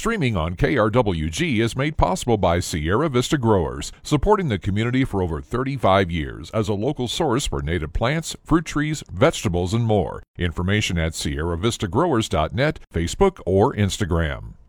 Streaming on KRWG is made possible by Sierra Vista Growers, supporting the community for over 35 years as a local source for native plants, fruit trees, vegetables, and more. Information at sierravistagrowers.net, Facebook, or Instagram.